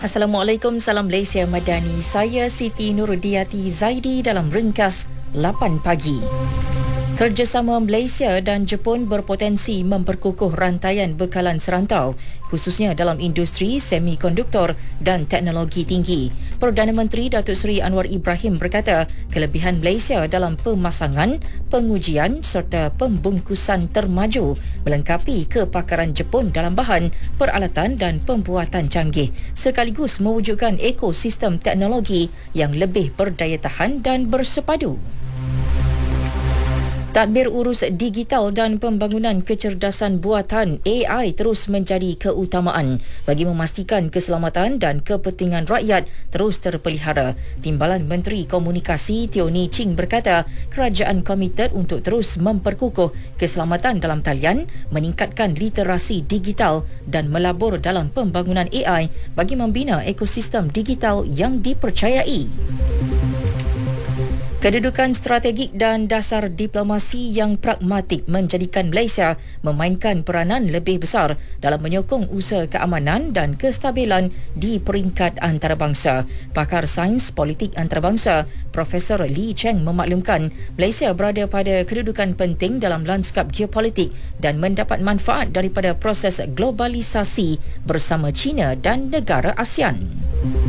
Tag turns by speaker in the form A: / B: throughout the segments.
A: Assalamualaikum, salam Malaysia Madani. Saya Siti Nurdiati Zaidi dalam ringkas 8 pagi. Kerjasama Malaysia dan Jepun berpotensi memperkukuh rantaian bekalan serantau, khususnya dalam industri semikonduktor dan teknologi tinggi. Perdana Menteri Datuk Seri Anwar Ibrahim berkata, kelebihan Malaysia dalam pemasangan, pengujian serta pembungkusan termaju melengkapi kepakaran Jepun dalam bahan, peralatan dan pembuatan canggih, sekaligus mewujudkan ekosistem teknologi yang lebih berdaya tahan dan bersepadu. Tadbir urus digital dan pembangunan kecerdasan buatan AI terus menjadi keutamaan bagi memastikan keselamatan dan kepentingan rakyat terus terpelihara. Timbalan Menteri Komunikasi Teo Ni Ching berkata, kerajaan komited untuk terus memperkukuh keselamatan dalam talian, meningkatkan literasi digital dan melabur dalam pembangunan AI bagi membina ekosistem digital yang dipercayai. Kedudukan strategik dan dasar diplomasi yang pragmatik menjadikan Malaysia memainkan peranan lebih besar dalam menyokong usaha keamanan dan kestabilan di peringkat antarabangsa. Pakar Sains Politik Antarabangsa, Profesor Lee Cheng memaklumkan Malaysia berada pada kedudukan penting dalam lanskap geopolitik dan mendapat manfaat daripada proses globalisasi bersama China dan negara ASEAN.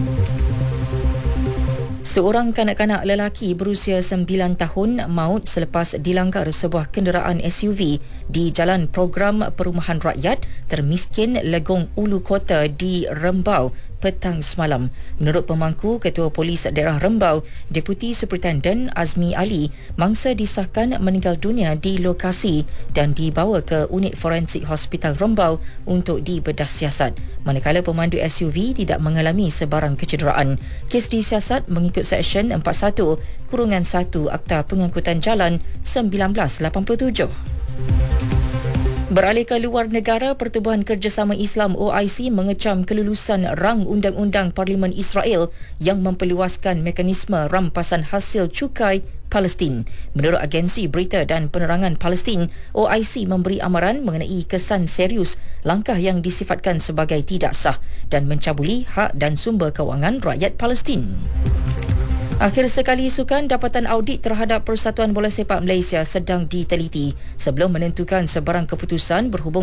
A: Seorang kanak-kanak lelaki berusia 9 tahun maut selepas dilanggar sebuah kenderaan SUV di Jalan Program Perumahan Rakyat termiskin Legong Ulu Kota di Rembau petang semalam. Menurut pemangku Ketua Polis Daerah Rembau, Deputi Superintenden Azmi Ali, mangsa disahkan meninggal dunia di lokasi dan dibawa ke unit forensik Hospital Rembau untuk dibedah siasat. Manakala pemandu SUV tidak mengalami sebarang kecederaan. Kes disiasat mengikut Seksyen 41-1 Akta Pengangkutan Jalan 1987. Beralih ke luar negara, Pertubuhan Kerjasama Islam OIC mengecam kelulusan rang undang-undang Parlimen Israel yang memperluaskan mekanisme rampasan hasil cukai Palestin. Menurut agensi berita dan penerangan Palestin, OIC memberi amaran mengenai kesan serius langkah yang disifatkan sebagai tidak sah dan mencabuli hak dan sumber kewangan rakyat Palestin. Akhir sekali sukan, dapatan audit terhadap Persatuan Bola Sepak Malaysia sedang diteliti sebelum menentukan sebarang keputusan berhubung